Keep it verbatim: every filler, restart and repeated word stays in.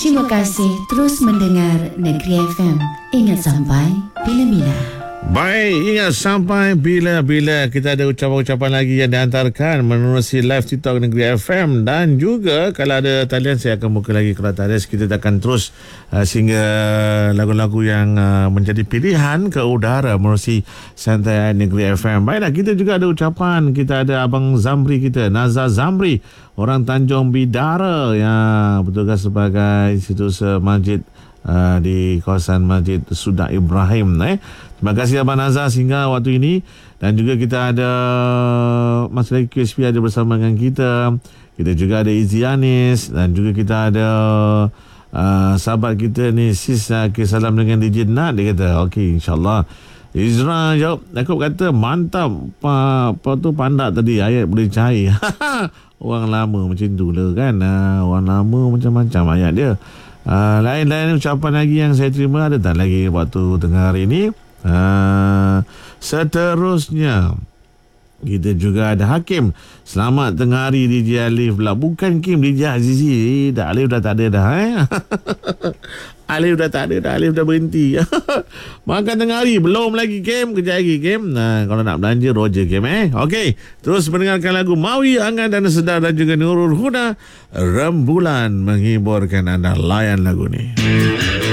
Terima kasih terus mendengar Negeri F M. Ingat sampai bila-bila. Baik, ingat sampai bila-bila. Kita ada ucapan-ucapan lagi yang dihantarkan menerusi live TikTok Negeri F M. Dan juga kalau ada talian, saya akan buka lagi. Kalau tak ada, kita akan terus uh, sehingga lagu-lagu yang uh, menjadi pilihan ke udara menerusi Santai Negeri F M. Baiklah, kita juga ada ucapan. Kita ada Abang Zamri kita, Nazar Zamri, orang Tanjung Bidara, yang bertugas sebagai institusi masjid Uh, di kawasan Masjid Sudah Ibrahim. Eh. Terima kasih Abang Nazar sehingga waktu ini. Dan juga kita ada Mas lagi Q S P ada bersama dengan kita. Kita juga ada Izzy Anis. Dan juga kita ada uh, sahabat kita ni, Sis uh, salam dengan D J Nat. Dia kata okey, insyaAllah. Izra jawab, aku kata mantap, apa, apa tu pandak tadi, ayat boleh cair. Orang lama macam tu lah kan. uh, Orang lama macam-macam ayat dia. Uh, lain-lain ucapan lagi yang saya terima ada tak lagi waktu tengah hari ini. Uh, seterusnya kita juga ada Hakim. Selamat tengah hari D J Alif pula. Bukan Kim, D J Azizi. Dah Alif dah tak ada dah eh. Alif dah tak ada dah. Alif dah berhenti. Makan tengah hari. Belum lagi Kim. Kejap lagi Kim. Nah, kalau nak belanja Roger Kim eh. Okey. Terus mendengarkan lagu Mawi, Angan dan Sedar dan juga Nurul Huda. Rembulan menghiburkan anda. Layan lagu ni.